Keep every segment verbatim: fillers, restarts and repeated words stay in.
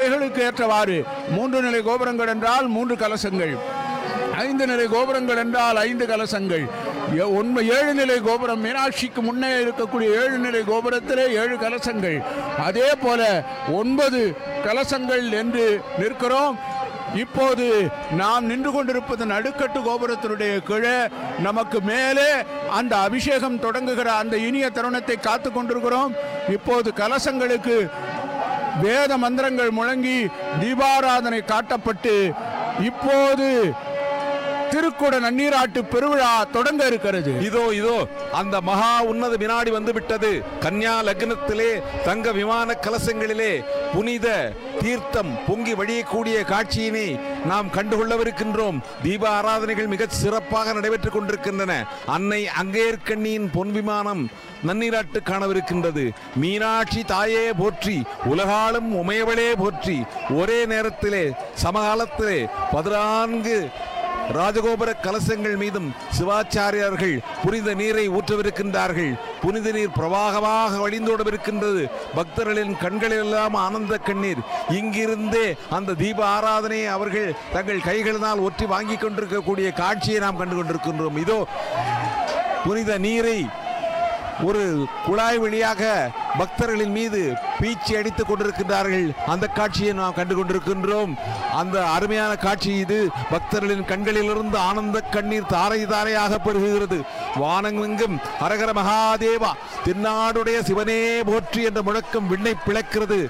நிலைகளுக்கு ஏற்றவாறு மூன்று நிலை கோபுரங்கள் என்றால் மூன்று கலசங்கள், ஐந்து நிலை கோபுரங்கள் என்றால் ஐந்து கலசங்கள், உண்மை ஏழு நிலை கோபுரம் மீனாட்சிக்கு முன்னே இருக்கக்கூடிய ஏழு நிலை கோபுரத்திலே ஏழு கலசங்கள், அதே போல ஒன்பது கலசங்கள் என்று நிற்கிறோம். இப்போது நாம் நின்று கொண்டிருப்பது நடுக்கட்டு கோபுரத்தினுடைய கீழே, நமக்கு மேலே அந்த அபிஷேகம் தொடங்குகிற அந்த இனிய தருணத்தை காத்து கொண்டிருக்கிறோம். இப்போது கலசங்களுக்கு வேத மந்திரங்கள் முழங்கி தீபாராதனை காட்டப்பட்டு இப்போது திருக்குட நன்னீராட்டு பெருவிழா தொடங்க இருக்கிறது. இதோ இதோ அந்த மகா உன்னத வினாடி வந்து விட்டது. கன்யா லக்னத்திலே தங்க விமான கலசங்களிலே புனித தீர்த்தம் பொங்கி வழியக்கூடிய காட்சியினை நாம் கண்டுகொள்ளவிருக்கின்றோம். தீப ஆராதனைகள் மிக சிறப்பாக நடைபெற்றுக் கொண்டிருக்கின்றன. அன்னை அங்கேற்கண்ணியின் பொன் விமானம் நன்னீராட்டு காணவிருக்கின்றது. மீனாட்சி தாயே போற்றி, உலகாலும் உமையவளே போற்றி. ஒரே நேரத்திலே சமகாலத்திலே பதினான்கு ராஜகோபுர கலசங்கள் மீதும் சிவாச்சாரியார்கள் புனித நீரை ஊற்றவிருக்கின்றார்கள். புனித நீர் பிரவாகமாக வழிந்தோடவிருக்கின்றது. பக்தர்களின் கண்களெல்லாம் ஆனந்த கண்ணீர். இங்கிருந்தே அந்த தீப ஆராதனையை அவர்கள் தங்கள் கைகளினால் ஒற்றி வாங்கி கொண்டிருக்கக்கூடிய காட்சியை நாம் கண்டு கொண்டிருக்கின்றோம். இதோ புனித நீரை ஒரு குழாய் வழியாக பக்தர்களின் மீது பீச்சி அடித்துக் கொண்டிருக்கின்றார்கள். அந்த காட்சியை நாம் கண்டு கொண்டிருக்கின்றோம். அந்த அருமையான காட்சி இது. பக்தர்களின் கண்களிலிருந்து ஆனந்த கண்ணீர் தாரை தாரையாக பெருகுகிறது. வானமெங்கும் ஹரஹர மகாதேவா, தென்னாடுடைய சிவனே போற்றி என்ற முழக்கம் விண்ணை பிளக்கிறது.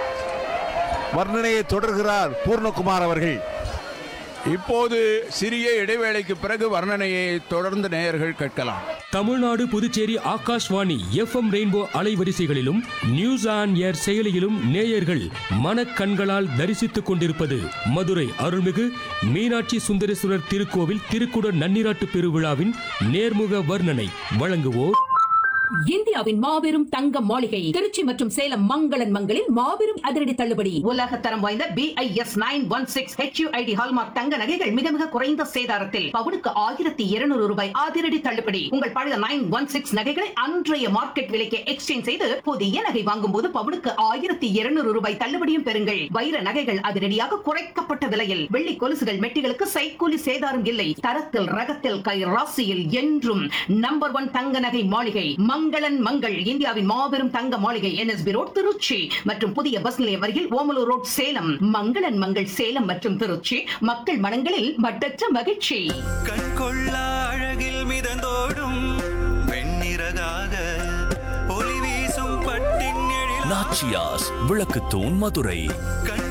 வர்ணனையை தொடர்கிறார் பூர்ணகுமார் அவர்கள். இப்போது சிறிய இடைவேளைக்கு பிறகு வர்ணனையை தொடர்ந்து நேயர்கள் கேட்கலாம். Tamil Nadu, Puducherry Akashvani F M rainbow அலைவரிசைகளிலும் நியூஸ் ஆன் ஏர் செயலியிலும் நேயர்கள் மனக்கண்களால் தரிசித்துக் கொண்டிருப்பது மதுரை அருள்மிகு மீனாட்சி சுந்தரேஸ்வரர் திருக்கோவில் திருக்குட நன்னீராட்டு பெருவிழாவின் நேர்முக வர்ணனை. வழங்குவோர் இந்தியாவின் மாபெரும் தங்க மாளிகை திருச்சி மற்றும் சேலம் மங்களன் மங்களில் மாபெரும் அதிரடி தள்ளுபடி. உலக தரம் வாய்ந்த B I S nine one six H you I D hallmark தங்க நகைகள் மிக மிக குறைந்த சேதாரத்தில் பவுனுக்கு ஆயிரத்தி இருநூறு ரூபாய் அதிரடி தள்ளுபடி. உங்கள் பழைய நைன் ஒன் சிக்ஸ் நகைகளை அன்றைய மார்க்கெட் விலைக்கு எக்ஸ்சேஞ்ச் செய்து புதிய நகை வாங்கும் போது பவுனுக்கு ஆயிரத்தி இருநூறு ரூபாய் தள்ளுபடியும் பெறுங்கள். வைர நகைகள் அதிரடியாக குறைக்கப்பட்ட விலையில். வெள்ளி கொலுசுகள் மெட்டிகளுக்கு சைக்கூலி சேதாரம் இல்லை. தரத்தில் ரகத்தில் கை ராசியில் என்றும் நம்பர் ஒன் தங்க நகை மாளிகை மங்களன் மங்கள். இந்தியாவின் மாபெரும் தங்க மாளிகை N S B road Trichy மற்றும் புதிய பஸ் நிலையம் அருகில் ஓமலூர் ரோட் சேலம். மங்களன் மங்கள் சேலம் மற்றும் திருச்சி. மக்கள் மனங்களில் மட்டற்ற மகிழ்ச்சி. கண்கொள்ளா அழகில் மிதந்தோடும் வெண்ணிறகாக ஒளி வீசும் பட்டின் எழில் நாச்சியாஸ் விளக்குத்தூண் மதுரை.